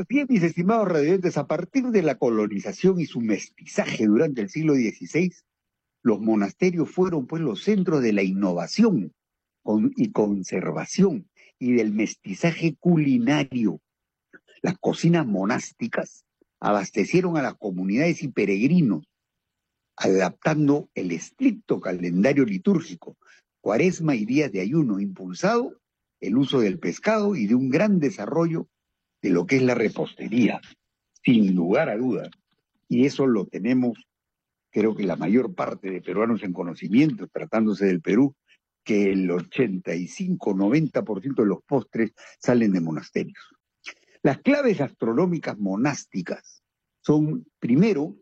Pues bien, mis estimados radioyentes, a partir de la colonización y su mestizaje durante el siglo XVI, los monasterios fueron pues los centros de la innovación y conservación y del mestizaje culinario. Las cocinas monásticas abastecieron a las comunidades y peregrinos, adaptando el estricto calendario litúrgico, cuaresma y días de ayuno, impulsado el uso del pescado y de un gran desarrollo de lo que es la repostería, sin lugar a dudas. Y eso lo tenemos, creo que la mayor parte de peruanos en conocimiento, tratándose del Perú, que el 85-90% de los postres salen de monasterios. Las claves gastronómicas monásticas son, primero,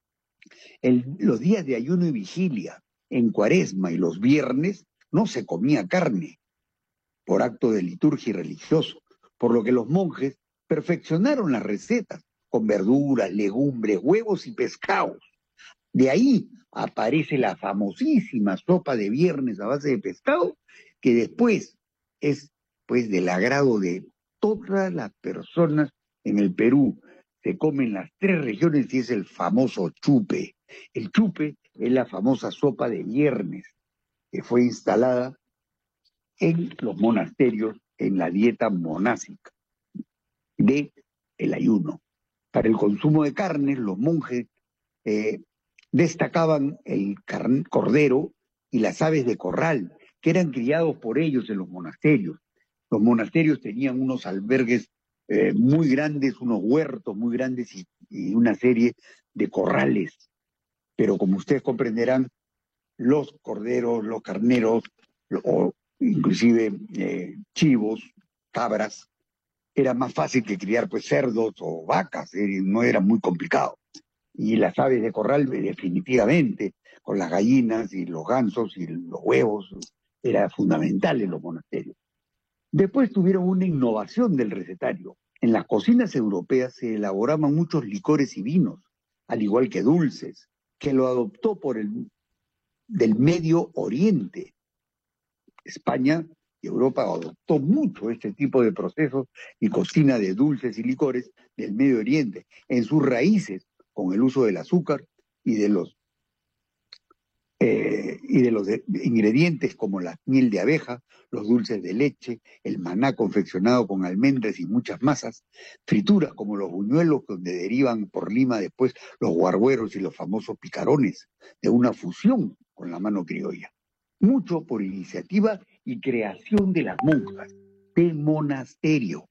los días de ayuno y vigilia. En cuaresma y los viernes no se comía carne por acto de liturgia y religioso, por lo que los monjes perfeccionaron las recetas con verduras, legumbres, huevos y pescados. De ahí aparece la famosísima sopa de viernes a base de pescado, que después es pues del agrado de todas las personas en el Perú. Se come en las 3 regiones y es el famoso chupe. El chupe es la famosa sopa de viernes que fue instalada en los monasterios en la dieta monástica de el ayuno. Para el consumo de carnes, los monjes destacaban el cordero y las aves de corral, que eran criados por ellos en los monasterios. Los monasterios tenían unos albergues muy grandes, unos huertos muy grandes y una serie de corrales. Pero como ustedes comprenderán, los corderos, los carneros, o inclusive chivos, cabras, era más fácil que criar pues cerdos o vacas, no era muy complicado. Y las aves de corral, definitivamente, con las gallinas y los gansos y los huevos, era fundamental en los monasterios. Después tuvieron una innovación del recetario. En las cocinas europeas se elaboraban muchos licores y vinos, al igual que dulces, que lo adoptó del Medio Oriente. España y Europa adoptó mucho este tipo de procesos y cocina de dulces y licores del Medio Oriente, en sus raíces, con el uso del azúcar y de los ingredientes como la miel de abeja, los dulces de leche, el maná confeccionado con almendras y muchas masas, frituras como los buñuelos, donde derivan por Lima después los guargueros y los famosos picarones, de una fusión con la mano criolla. Mucho por iniciativa y creación de las monjas, de monasterio.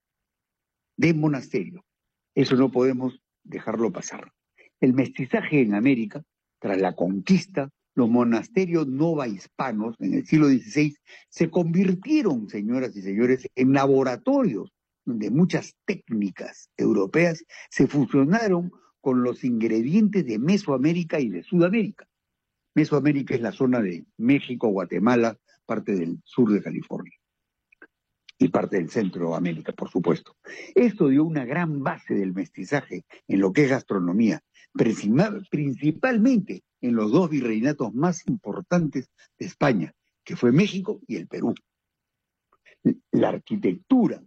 Eso no podemos dejarlo pasar. El mestizaje en América, tras la conquista, los monasterios novahispanos en el siglo XVI se convirtieron, señoras y señores, en laboratorios donde muchas técnicas europeas se fusionaron con los ingredientes de Mesoamérica y de Sudamérica. Mesoamérica es la zona de México, Guatemala, parte del sur de California y parte del centro de América, por supuesto. Esto dio una gran base del mestizaje en lo que es gastronomía, principalmente en los 2 virreinatos más importantes de España, que fue México y el Perú. La arquitectura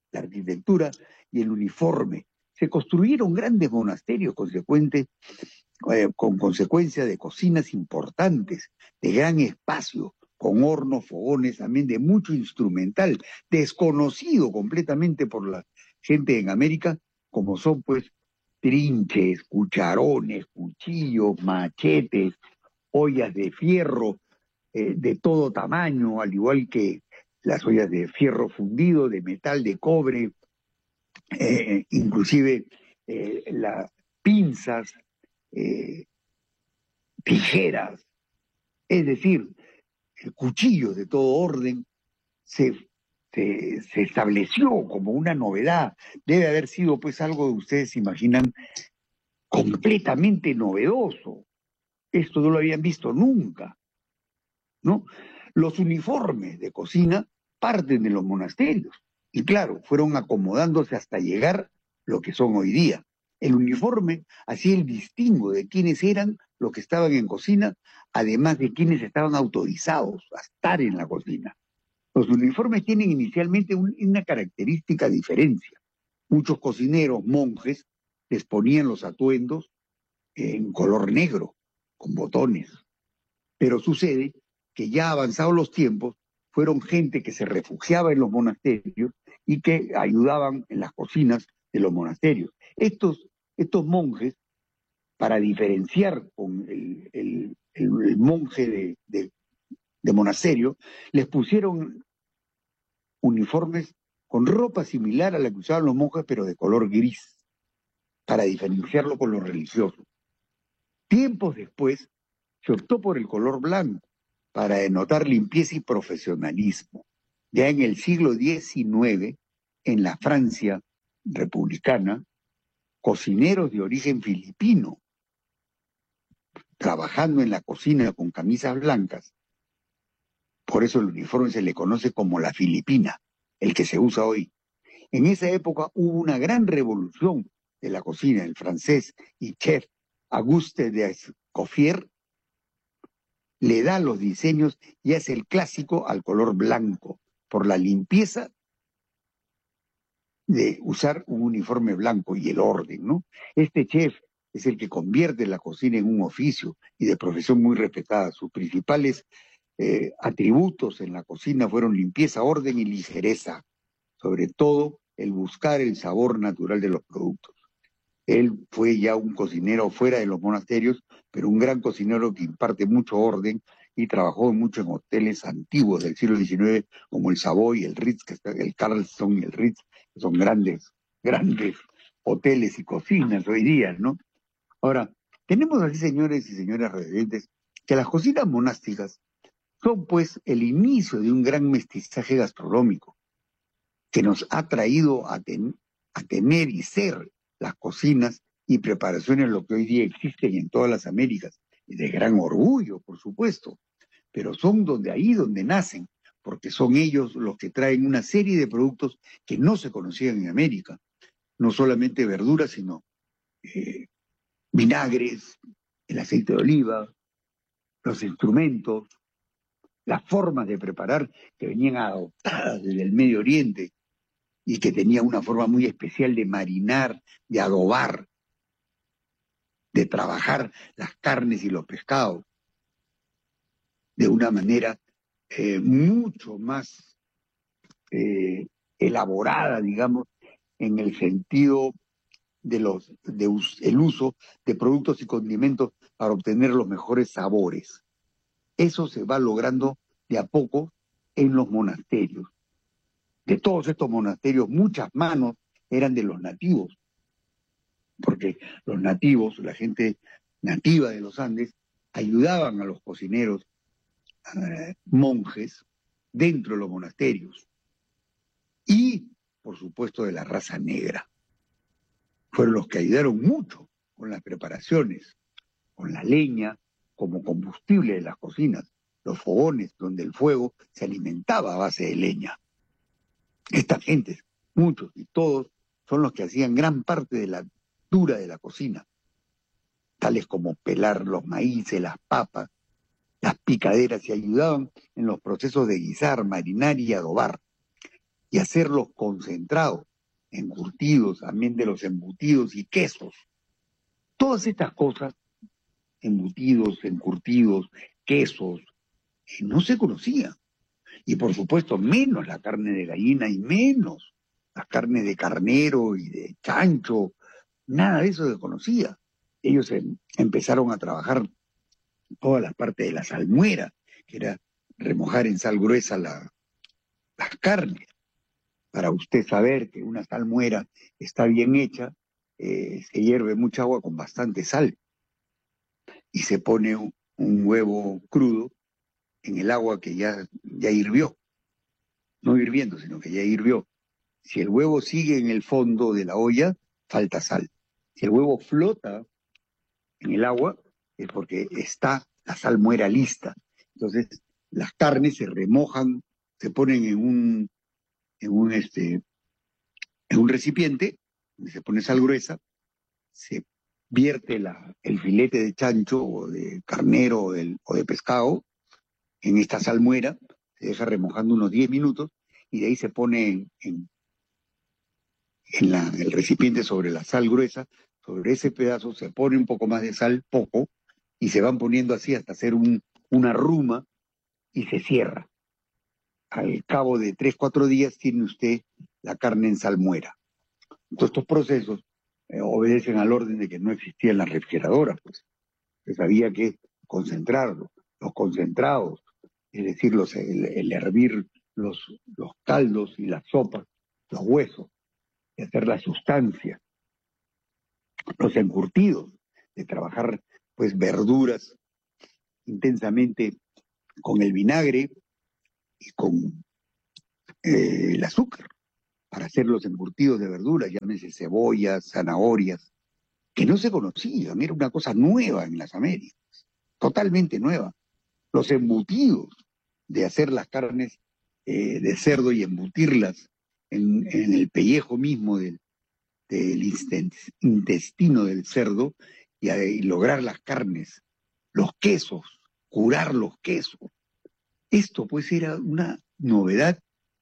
y el uniforme. Se construyeron grandes monasterios con consecuencia de cocinas importantes, de gran espacio, con hornos, fogones, también de mucho instrumental, desconocido completamente por la gente en América, como son pues trinches, cucharones, cuchillos, machetes, ollas de fierro de todo tamaño, al igual que las ollas de fierro fundido, de metal, de cobre, inclusive las pinzas, tijeras, es decir, cuchillos de todo orden, se estableció como una novedad. Debe haber sido pues algo que ustedes imaginan completamente novedoso. Esto no lo habían visto nunca, ¿no? Los uniformes de cocina parten de los monasterios y claro, fueron acomodándose hasta llegar lo que son hoy día. El uniforme hacía el distingo de quiénes eran los que estaban en cocina, además de quienes estaban autorizados a estar en la cocina. Los uniformes tienen inicialmente una característica diferencia. Muchos cocineros, monjes, les ponían los atuendos en color negro, con botones. Pero sucede que ya avanzados los tiempos, fueron gente que se refugiaba en los monasterios y que ayudaban en las cocinas de los monasterios. Estos monjes, para diferenciar con el monje de monasterio, les pusieron uniformes con ropa similar a la que usaban los monjes, pero de color gris, para diferenciarlo con los religiosos. Tiempos después, se optó por el color blanco, para denotar limpieza y profesionalismo. Ya en el siglo XIX, en la Francia republicana, cocineros de origen filipino, trabajando en la cocina con camisas blancas, por eso el uniforme se le conoce como la filipina, el que se usa hoy. En esa época hubo una gran revolución de la cocina. El francés y chef Auguste de Escoffier le da los diseños y hace el clásico al color blanco, por la limpieza de usar un uniforme blanco y el orden, ¿no? Este chef es el que convierte la cocina en un oficio y de profesión muy respetada. Sus principales atributos en la cocina fueron limpieza, orden y ligereza, sobre todo el buscar el sabor natural de los productos. Él fue ya un cocinero fuera de los monasterios, pero un gran cocinero que imparte mucho orden y trabajó mucho en hoteles antiguos del siglo XIX, como el Savoy, el Ritz, el Carlton y el Ritz, que son grandes, grandes hoteles y cocinas hoy día, ¿no? Ahora, tenemos así, señores y señoras residentes, que las cocinas monásticas son pues el inicio de un gran mestizaje gastronómico que nos ha traído a tener y ser las cocinas y preparaciones lo que hoy día existen en todas las Américas, y de gran orgullo, por supuesto, pero son ahí donde nacen, porque son ellos los que traen una serie de productos que no se conocían en América, no solamente verduras, sino vinagres, el aceite de oliva, los instrumentos, las formas de preparar que venían adoptadas desde el Medio Oriente y que tenía una forma muy especial de marinar, de adobar, de trabajar las carnes y los pescados de una manera mucho más elaborada, digamos, en el sentido el uso de productos y condimentos para obtener los mejores sabores. Eso se va logrando de a poco en los monasterios. De todos estos monasterios, muchas manos eran de los nativos, porque los nativos, la gente nativa de los Andes, ayudaban a los cocineros monjes dentro de los monasterios. Y, por supuesto, de la raza negra. Fueron los que ayudaron mucho con las preparaciones, con la leña como combustible de las cocinas, los fogones donde el fuego se alimentaba a base de leña. Estas gentes, muchos y todos, son los que hacían gran parte de la dura de la cocina, tales como pelar los maíces, las papas, las picaderas, y ayudaban en los procesos de guisar, marinar y adobar, y hacerlos concentrados, encurtidos, también de los embutidos y quesos. Todas estas cosas, embutidos, encurtidos, quesos, no se conocían. Y por supuesto, menos la carne de gallina y menos las carnes de carnero y de chancho, nada de eso se conocía. Ellos empezaron a trabajar todas las partes de la salmuera, que era remojar en sal gruesa las carnes. Para usted saber que una salmuera está bien hecha, se hierve mucha agua con bastante sal y se pone un huevo crudo en el agua que ya hirvió, no hirviendo, sino que ya hirvió. Si el huevo sigue en el fondo de la olla, falta sal. Si el huevo flota en el agua, es porque está la salmuera lista. Entonces, las carnes se remojan, se ponen en un recipiente, donde se pone sal gruesa, se vierte el filete de chancho o de carnero o de pescado en esta salmuera, se deja remojando unos 10 minutos y de ahí se pone el recipiente sobre la sal gruesa, sobre ese pedazo se pone un poco más de sal, poco, y se van poniendo así hasta hacer una ruma y se cierra. Al cabo de 3, 4 días tiene usted la carne en salmuera. Todos estos procesos obedecen al orden de que no existían las refrigeradoras, pues. Entonces había que concentrarlo, los concentrados, es decir, el hervir los caldos y las sopas, los huesos, y hacer la sustancia, los encurtidos, de trabajar pues verduras intensamente con el vinagre y con el azúcar para hacer los encurtidos de verduras, llámese cebollas, zanahorias, que no se conocían, era una cosa nueva en las Américas, totalmente nueva. Los embutidos de hacer las carnes de cerdo y embutirlas en el pellejo mismo del intestino del cerdo y lograr las carnes, los quesos, curar los quesos. Esto pues era una novedad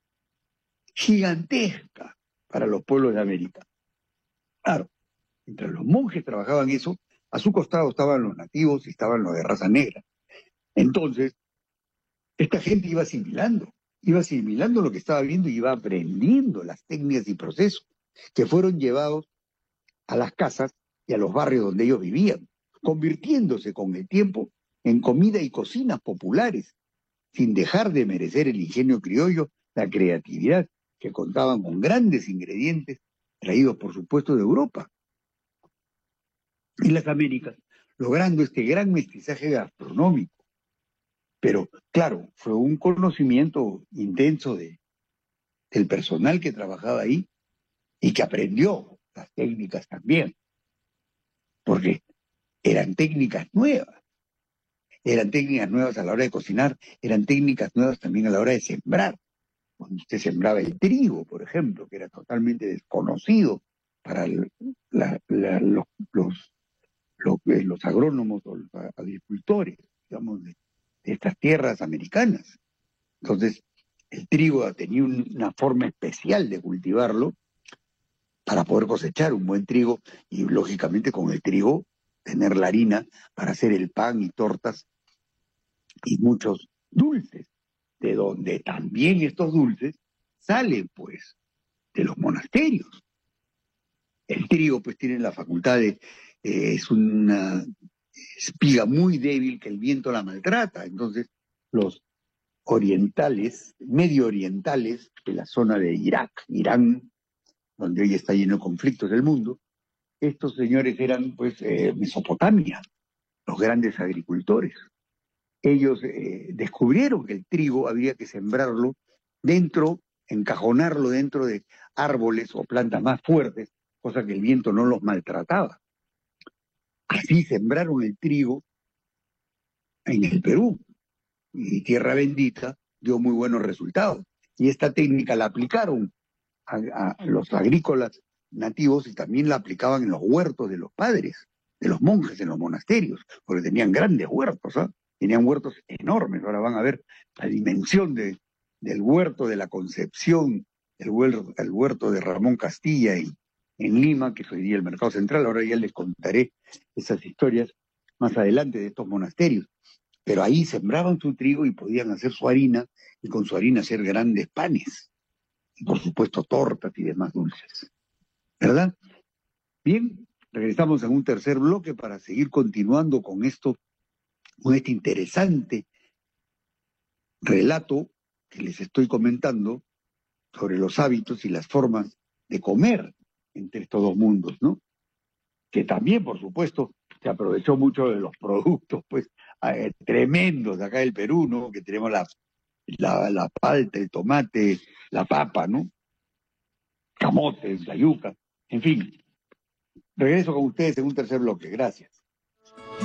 gigantesca para los pueblos de América. Claro, mientras los monjes trabajaban eso, a su costado estaban los nativos y estaban los de raza negra. Entonces, esta gente iba asimilando lo que estaba viendo y iba aprendiendo las técnicas y procesos que fueron llevados a las casas y a los barrios donde ellos vivían, convirtiéndose con el tiempo en comida y cocinas populares, sin dejar de merecer el ingenio criollo, la creatividad, que contaban con grandes ingredientes traídos, por supuesto, de Europa y las Américas, logrando este gran mestizaje gastronómico. Pero, claro, fue un conocimiento intenso del personal que trabajaba ahí y que aprendió las técnicas también, porque eran técnicas nuevas. Eran técnicas nuevas a la hora de cocinar, eran técnicas nuevas también a la hora de sembrar. Cuando usted sembraba el trigo, por ejemplo, que era totalmente desconocido para los agrónomos o los agricultores, digamos, de estas tierras americanas. Entonces, el trigo tenía una forma especial de cultivarlo para poder cosechar un buen trigo y, lógicamente, con el trigo tener la harina para hacer el pan y tortas y muchos dulces, de donde también estos dulces salen, pues, de los monasterios. El trigo, pues, tiene la facultad es una espiga muy débil que el viento la maltrata. Entonces, los orientales, medio orientales, de la zona de Irak, Irán, donde hoy está lleno de conflictos del mundo, estos señores eran, pues, Mesopotamia, los grandes agricultores. Ellos descubrieron que el trigo había que sembrarlo dentro, encajonarlo dentro de árboles o plantas más fuertes, cosa que el viento no los maltrataba. Así sembraron el trigo en el Perú y Tierra Bendita dio muy buenos resultados. Y esta técnica la aplicaron a los agrícolas nativos y también la aplicaban en los huertos de los padres, de los monjes en los monasterios, porque tenían grandes huertos, ¿eh? Tenían huertos enormes. Ahora van a ver la dimensión del huerto de la Concepción, el huerto de Ramón Castilla en Lima, que es hoy día el Mercado Central. Ahora ya les contaré esas historias más adelante de estos monasterios. Pero ahí sembraban su trigo y podían hacer su harina, y con su harina hacer grandes panes, y por supuesto tortas y demás dulces. ¿Verdad? Bien, regresamos en un tercer bloque para seguir continuando con esto, con este interesante relato que les estoy comentando sobre los hábitos y las formas de comer entre estos dos mundos, ¿no? Que también, por supuesto, se aprovechó mucho de los productos, pues, tremendos de acá del Perú, ¿no? Que tenemos la palta, el tomate, la papa, ¿no? Camotes, la yuca, en fin. Regreso con ustedes en un tercer bloque. Gracias.